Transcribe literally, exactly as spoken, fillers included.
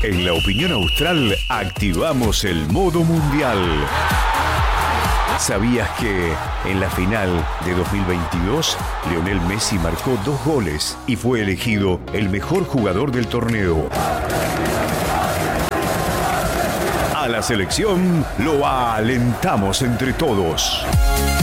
En la opinión austral activamos el modo mundial. ¿Sabías que en la final de dos mil veintidós, Lionel Messi marcó dos goles y fue elegido el mejor jugador del torneo? A la selección lo alentamos entre todos.